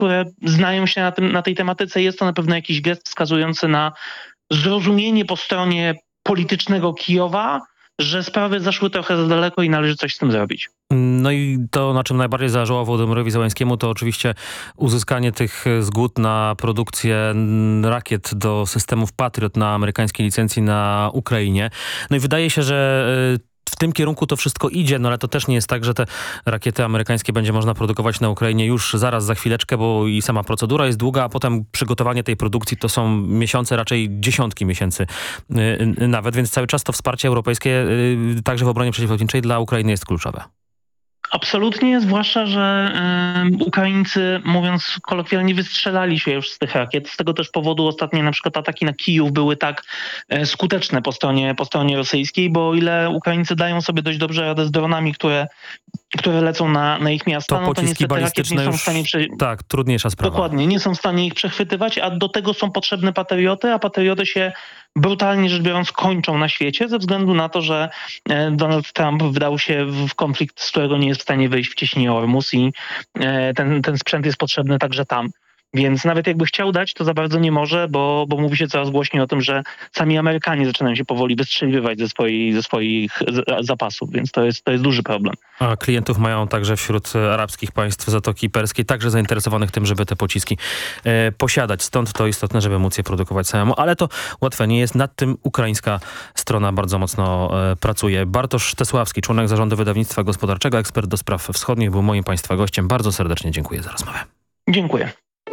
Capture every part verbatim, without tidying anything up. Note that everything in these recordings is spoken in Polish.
które znają się na, tym, na tej tematyce. Jest to na pewno jakiś gest wskazujący na zrozumienie po stronie politycznego Kijowa, że sprawy zaszły trochę za daleko i należy coś z tym zrobić. No i to, na czym najbardziej zależało Wołodymyrowi Zełańskiemu, to oczywiście uzyskanie tych zgód na produkcję rakiet do systemów Patriot na amerykańskiej licencji na Ukrainie. No i wydaje się, że w tym kierunku to wszystko idzie, no ale to też nie jest tak, że te rakiety amerykańskie będzie można produkować na Ukrainie już zaraz, za chwileczkę, bo i sama procedura jest długa, a potem przygotowanie tej produkcji to są miesiące, raczej dziesiątki miesięcy yy, nawet, więc cały czas to wsparcie europejskie yy, także w obronie przeciwlotniczej dla Ukrainy jest kluczowe. Absolutnie, zwłaszcza, że y, Ukraińcy, mówiąc kolokwialnie, wystrzelali się już z tych rakiet. Z tego też powodu ostatnie na przykład ataki na Kijów były tak y, skuteczne po stronie, po stronie rosyjskiej, bo o ile Ukraińcy dają sobie dość dobrze radę z dronami, które, które lecą na, na ich miasta, to no to niestety rakiet nie są w stanie... Prze... Tak, trudniejsza sprawa. Dokładnie, nie są w stanie ich przechwytywać, a do tego są potrzebne patrioty, a patrioty się brutalnie rzecz biorąc kończą na świecie ze względu na to, że Donald Trump wdał się w konflikt, z którego nie jest w stanie wyjść w cieśninie Ormus i ten, ten sprzęt jest potrzebny także tam. Więc nawet jakby chciał dać, to za bardzo nie może, bo, bo mówi się coraz głośniej o tym, że sami Amerykanie zaczynają się powoli wystrzeliwać ze, swojej, ze swoich zapasów, więc to jest, to jest duży problem. A klientów mają także wśród arabskich państw Zatoki Perskiej, także zainteresowanych tym, żeby te pociski e, posiadać. Stąd to istotne, żeby móc je produkować samemu, ale to łatwe nie jest. Nad tym ukraińska strona bardzo mocno e, pracuje. Bartosz Tesławski, członek zarządu wydawnictwa gospodarczego, ekspert do spraw wschodnich, był moim państwa gościem. Bardzo serdecznie dziękuję za rozmowę. Dziękuję.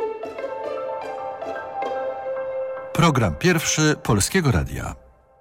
Program pierwszy Polskiego Radia.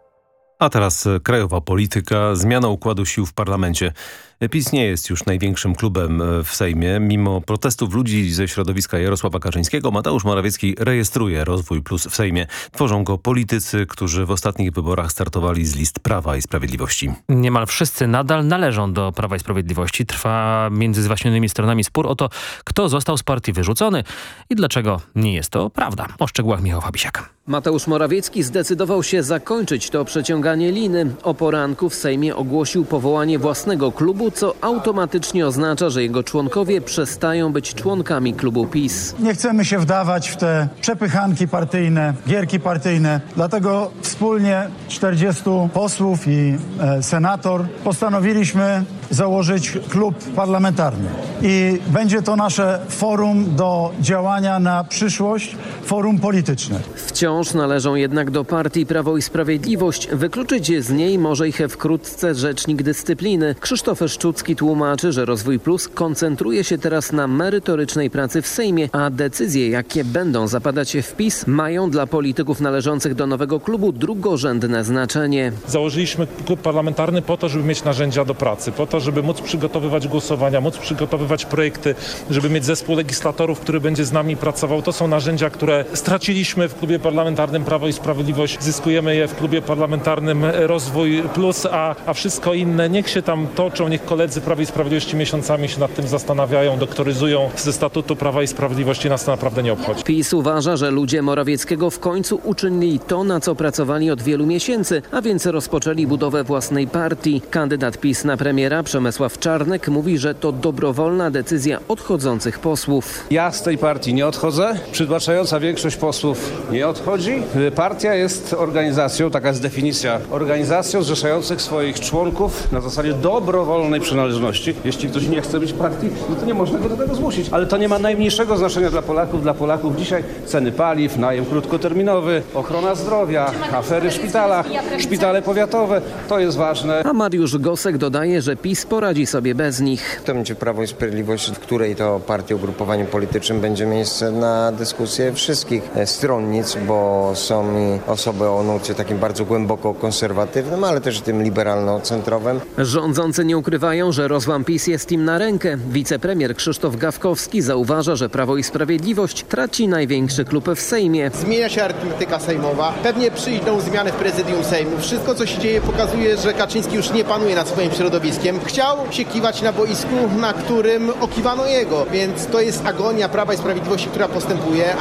A teraz krajowa polityka, zmiana układu sił w parlamencie. PiS nie jest już największym klubem w Sejmie. Mimo protestów ludzi ze środowiska Jarosława Kaczyńskiego, Mateusz Morawiecki rejestruje Rozwój Plus w Sejmie. Tworzą go politycy, którzy w ostatnich wyborach startowali z list Prawa i Sprawiedliwości. Niemal wszyscy nadal należą do Prawa i Sprawiedliwości. Trwa między zwaśnionymi stronami spór o to, kto został z partii wyrzucony i dlaczego nie jest to prawda. O szczegółach Michał Fabisiak. Mateusz Morawiecki zdecydował się zakończyć to przeciąganie liny. O poranku w Sejmie ogłosił powołanie własnego klubu, co automatycznie oznacza, że jego członkowie przestają być członkami klubu PiS. Nie chcemy się wdawać w te przepychanki partyjne, gierki partyjne. Dlatego wspólnie czterdziestu posłów i e, senator postanowiliśmy założyć klub parlamentarny. I będzie to nasze forum do działania na przyszłość, forum polityczne. Wciąż należą jednak do partii Prawo i Sprawiedliwość. Wykluczyć z niej może ich wkrótce rzecznik dyscypliny. Krzysztof Szczucki tłumaczy, że Rozwój Plus koncentruje się teraz na merytorycznej pracy w Sejmie, a decyzje, jakie będą zapadać w PiS, mają dla polityków należących do nowego klubu drugorzędne znaczenie. Założyliśmy klub parlamentarny po to, żeby mieć narzędzia do pracy, po to, żeby móc przygotowywać głosowania, móc przygotowywać projekty, żeby mieć zespół legislatorów, który będzie z nami pracował. To są narzędzia, które straciliśmy w klubie parlamentarnym Prawo i Sprawiedliwość. Zyskujemy je w klubie parlamentarnym Rozwój Plus, a, a wszystko inne niech się tam toczą, niech koledzy Prawa i Sprawiedliwości miesiącami się nad tym zastanawiają, doktoryzują ze statutu Prawa i Sprawiedliwości. Nas to naprawdę nie obchodzi. PiS uważa, że ludzie Morawieckiego w końcu uczynili to, na co pracowali od wielu miesięcy, a więc rozpoczęli budowę własnej partii. Kandydat PiS na premiera Przemysław Czarnek mówi, że to dobrowolna decyzja odchodzących posłów. Ja z tej partii nie odchodzę. Przytłaczająca większość posłów nie odchodzi. Partia jest organizacją, taka jest definicja, organizacją zrzeszających swoich członków na zasadzie dobrowolnej przynależności. Jeśli ktoś nie chce być w partii, no to nie można go do tego zmusić. Ale to nie ma najmniejszego znaczenia dla Polaków. Dla Polaków dzisiaj ceny paliw, najem krótkoterminowy, ochrona zdrowia, afery w szpitalach, szpitale powiatowe. To jest ważne. A Mariusz Gosek dodaje, że PiS poradzi sobie bez nich. To będzie Prawo i Sprawiedliwość, w której to partii, ugrupowaniu politycznym będzie miejsce na dyskusję wszystkich stronnic, bo są osoby o nurcie takim bardzo głęboko konserwatywnym, ale też tym liberalno-centrowym. Rządzący nie ukrywają, że rozłam PiS jest im na rękę. Wicepremier Krzysztof Gawkowski zauważa, że Prawo i Sprawiedliwość traci największy klub w Sejmie. Zmienia się arytmetyka sejmowa, pewnie przyjdą zmiany w prezydium Sejmu. Wszystko, co się dzieje, pokazuje, że Kaczyński już nie panuje nad swoim środowiskiem. Chciał się kiwać na boisku, na którym okiwano jego, więc to jest agonia Prawa i Sprawiedliwości, która postępuje. A co z rozwojem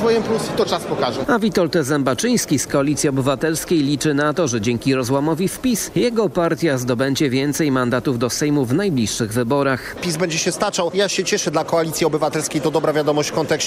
rozwojem plus, to czas pokaże. A Witold Zębaczyński z Koalicji Obywatelskiej liczy na to, że dzięki rozłamowi w PiS jego partia zdobędzie więcej mandatów do Sejmu w najbliższych wyborach. PiS będzie się staczał. Ja się cieszę dla Koalicji Obywatelskiej, to dobra wiadomość w kontekście